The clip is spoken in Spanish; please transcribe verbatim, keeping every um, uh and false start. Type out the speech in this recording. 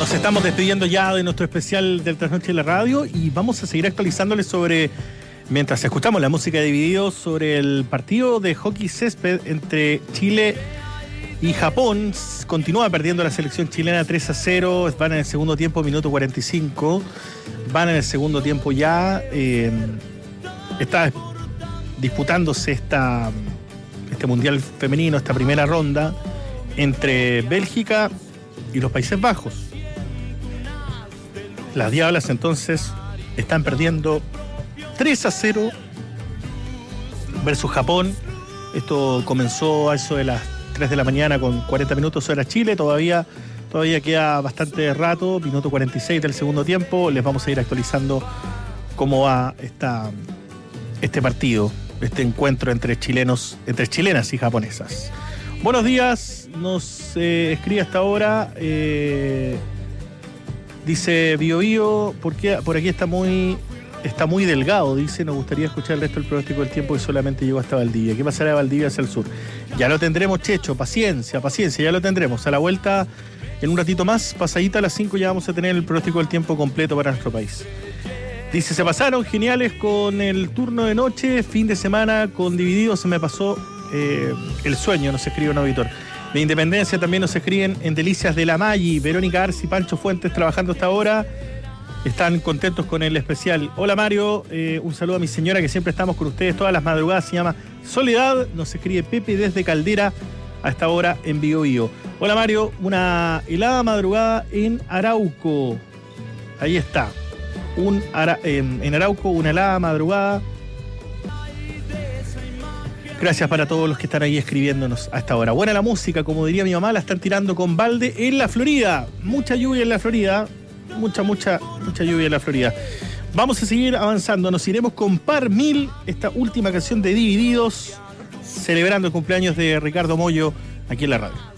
Nos estamos despidiendo ya de nuestro especial del Trasnoche de la Radio y vamos a seguir actualizándoles sobre, mientras escuchamos la música de Divididos, sobre el partido de hockey césped entre Chile y Japón. Continúa perdiendo la selección chilena tres a cero, van en el segundo tiempo, minuto cuarenta y cinco, van en el segundo tiempo ya. Eh, está disputándose esta, este Mundial Femenino, esta primera ronda entre Bélgica y los Países Bajos. Las Diablas entonces están perdiendo tres a cero versus Japón. Esto comenzó a eso de las tres de la mañana con cuarenta minutos hora Chile. Todavía, todavía queda bastante rato, minuto cuarenta y seis del segundo tiempo. Les vamos a ir actualizando cómo va esta, este partido, este encuentro entre chilenos, entre chilenas y japonesas. Buenos días, nos eh, escribe hasta ahora. Eh, Dice Bio Bio, ¿por qué? Por aquí está muy está muy delgado, dice, nos gustaría escuchar el resto del pronóstico del tiempo que solamente llegó hasta Valdivia. ¿Qué pasará de Valdivia hacia el sur? Ya lo tendremos, Checho, paciencia, paciencia, ya lo tendremos. A la vuelta, en un ratito más, pasadita a las cinco, ya vamos a tener el pronóstico del tiempo completo para nuestro país. Dice, se pasaron geniales con el turno de noche, fin de semana con Divididos, se me pasó eh, el sueño, nos escribe un auditor. De Independencia también nos escriben en Delicias de la Maggi, Verónica Arce y Pancho Fuentes trabajando hasta ahora. Están contentos con el especial. Hola Mario, eh, un saludo a mi señora que siempre estamos con ustedes todas las madrugadas, se llama Soledad. Nos escribe Pepe desde Caldera a esta hora en Bio Bio. Hola Mario, una helada madrugada en Arauco. Ahí está. Un ara, en, en Arauco, una helada madrugada. Gracias para todos los que están ahí escribiéndonos a esta hora. Buena la música, como diría mi mamá, la están tirando con balde en la Florida. Mucha lluvia en la Florida. Mucha, mucha, mucha lluvia en la Florida. Vamos a seguir avanzando. Nos iremos con Par Mil, esta última canción de Divididos, celebrando el cumpleaños de Ricardo Mollo aquí en la radio.